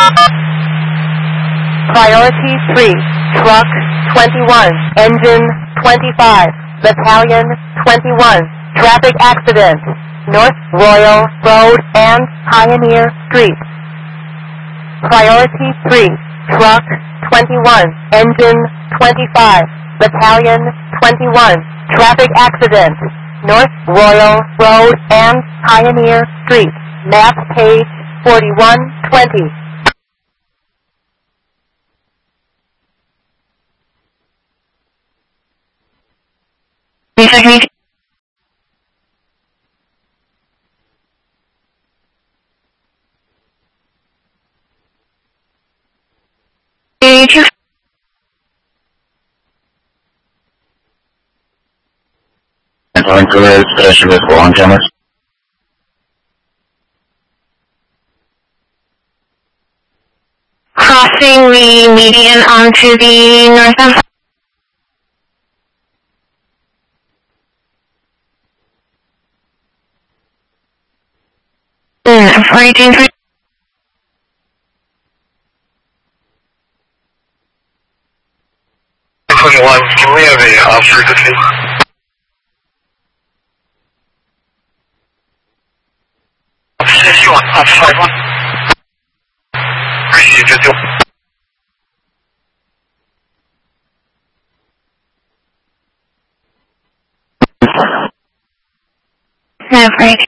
Priority 3, Truck 21, Engine 25, Battalion 21, Traffic Accident, North Royal Road and Pioneer Street. Priority 3, Truck 21, Engine 25, Battalion 21, Traffic Accident, North Royal Road and Pioneer Street. Map page 4120. Incoming career station with long cameras. Crossing the median onto the northbound. Operating 21, can we have a officer to see? Officer 51, officer 51. Receive 51. operating.